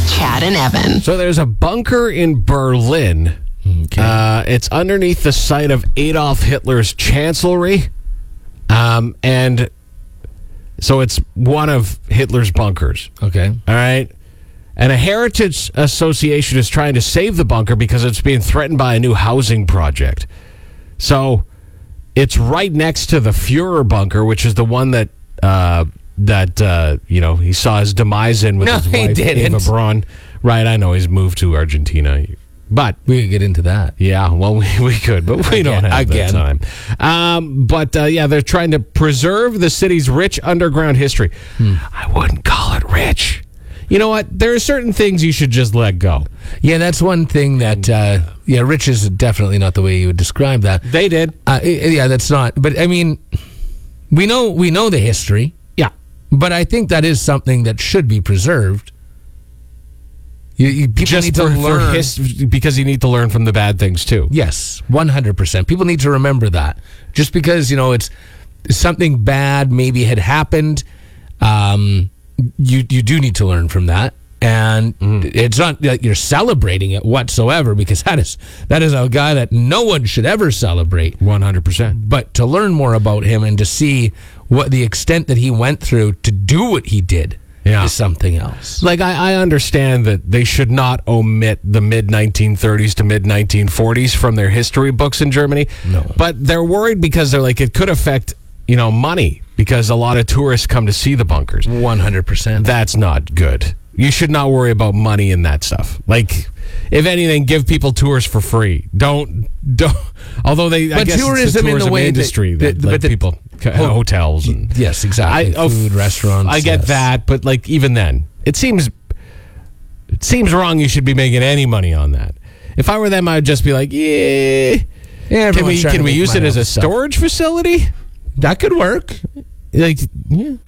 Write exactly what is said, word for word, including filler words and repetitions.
Chad and Evan. So there's a bunker in Berlin. Okay. Uh, it's underneath the site of Adolf Hitler's chancellery. Um, and so it's one of Hitler's bunkers. Okay. All right. And a heritage association is trying to save the bunker because it's being threatened by a new housing project. So it's right next to the Fuhrer bunker, which is the one that uh, that uh, you know he saw his demise in with No, his he wife didn't. Eva Braun. Right, I know he's moved to Argentina, but We could get into that. yeah, well, we, we could, but we don't Again- have again. the time. Um, but uh, yeah, they're trying to preserve the city's rich underground history. I wouldn't call it rich. You know what? There are certain things you should just let go. Yeah, that's one thing that, uh, yeah, rich is definitely not the way you would describe that. They did. Uh, yeah, that's not. But I mean, we know we know the history, Yeah. but I think that is something that should be preserved. You, you, people Just need to for, for learn. his, because you need to learn from the bad things too. Yes, one hundred percent. People need to remember that. Just because, you know, it's something bad maybe had happened, um, you you do need to learn from that. And it's not that you're celebrating it whatsoever, because that is that is a guy that no one should ever celebrate. one hundred percent. But to learn more about him and to see what the extent that he went through to do what he did Yeah. is something else. Like, I, I understand that they should not omit the mid nineteen thirties to mid nineteen forties from their history books in Germany. No. But they're worried because they're like, it could affect, you know, money, because a lot of tourists come to see the bunkers. one hundred percent. That's not good. You should not worry about money and that stuff. Like, if anything, give people tours for free. Don't don't. Although they, I But guess tourism it's the in the tourism way that- industry that, that- like but the- people Oh, hotels and Yes, exactly. oh, Food, restaurants. I get yes. that, but like even then, it seems it seems wrong. You should be making any money on that. If I were them, I'd just be like, yeah. Yeah, Can everyone's we trying can to we make use it money as off a stuff. storage facility? That could work. Like, yeah.